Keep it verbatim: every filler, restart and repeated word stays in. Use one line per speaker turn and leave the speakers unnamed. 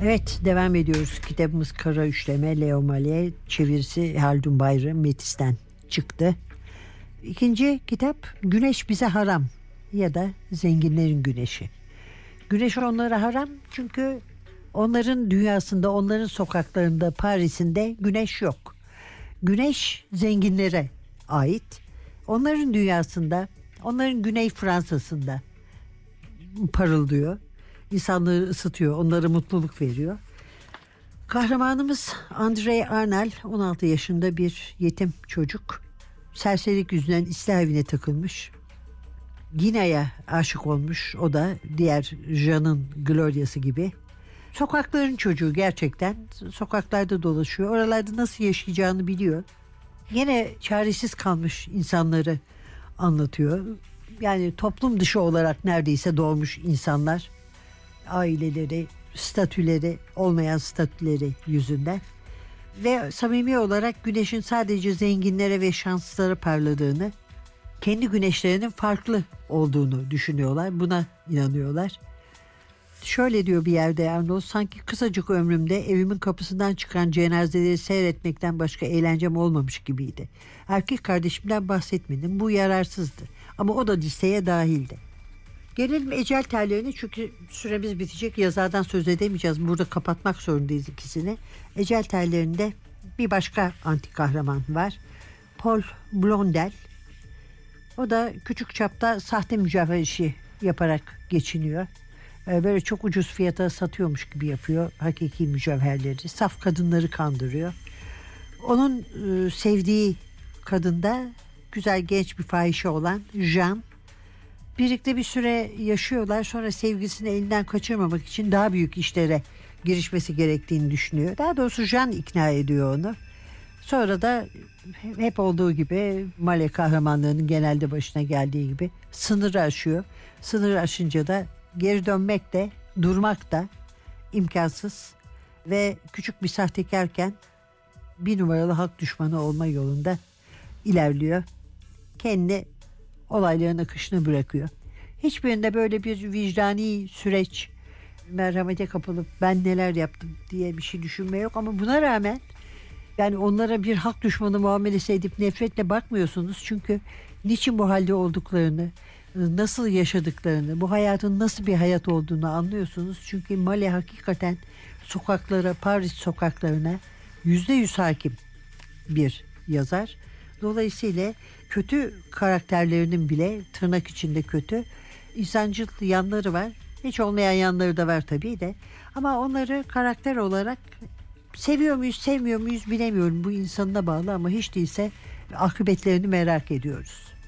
Evet, devam ediyoruz. Kitabımız Kara Üçleme, Leo Malle, çevirisi Haldun Bayram, Metis'ten çıktı. İkinci kitap Güneş Bize Haram ya da Zenginlerin Güneşi. Güneş onlara haram çünkü onların dünyasında, onların sokaklarında, Paris'inde güneş yok. Güneş zenginlere ait. Onların dünyasında, onların Güney Fransa'sında parıldıyor. İnsanları ısıtıyor, onlara mutluluk veriyor. Kahramanımız Andrei Arnal, on altı yaşında bir yetim çocuk. Serserilik yüzünden İslah evine takılmış. Gina'ya aşık olmuş. O da diğer Jean'ın Gloria'sı gibi. Sokakların çocuğu gerçekten. Sokaklarda dolaşıyor. Oralarda nasıl yaşayacağını biliyor. Yine çaresiz kalmış insanları anlatıyor. Yani toplum dışı olarak neredeyse doğmuş insanlar. Aileleri, statüleri, olmayan statüleri yüzünden. Ve samimi olarak güneşin sadece zenginlere ve şanslılara parladığını, kendi güneşlerinin farklı olduğunu düşünüyorlar. Buna inanıyorlar. Şöyle diyor bir yerde Arnold, sanki kısacık ömrümde evimin kapısından çıkan cenazeleri seyretmekten başka eğlencem olmamış gibiydi. Erkek kardeşimden bahsetmedim. Bu yararsızdı. Ama o da listeye dahildi. Gelelim ecel terlerine, çünkü süremiz bitecek. Yazardan söz edemeyeceğiz. Burada kapatmak zorundayız ikisini. Ecel terlerinde bir başka anti kahraman var. Paul Blondel. O da küçük çapta sahte mücevher işi yaparak geçiniyor. Böyle çok ucuz fiyata satıyormuş gibi yapıyor hakiki mücevherleri. Saf kadınları kandırıyor. Onun sevdiği kadın da güzel genç bir fahişe olan Jean. Birlikte bir süre yaşıyorlar. Sonra sevgilisini elinden kaçırmamak için daha büyük işlere girişmesi gerektiğini düşünüyor. Daha doğrusu Jean ikna ediyor onu. Sonra da hep olduğu gibi Malle kahramanlarının genelde başına geldiği gibi sınırı aşıyor. Sınırı aşınca da geri dönmek de durmak da imkansız ve küçük bir sahtekarken bir numaralı halk düşmanı olma yolunda ilerliyor. Kendi olayların akışını bırakıyor. Hiçbirinde böyle bir vicdani süreç, merhamete kapılıp ben neler yaptım diye bir şey düşünme yok, ama buna rağmen yani onlara bir halk düşmanı muamelesi edip nefretle bakmıyorsunuz. Çünkü niçin bu halde olduklarını, nasıl yaşadıklarını, bu hayatın nasıl bir hayat olduğunu anlıyorsunuz. Çünkü Malle hakikaten sokaklara, Paris sokaklarına yüzde yüz hakim bir yazar. Dolayısıyla kötü karakterlerinin bile tırnak içinde kötü insancıl yanları var. Hiç olmayan yanları da var tabii de. Ama onları karakter olarak seviyor muyuz, sevmiyor muyuz bilemiyorum. Bu insanına bağlı ama hiç değilse akıbetlerini merak ediyoruz.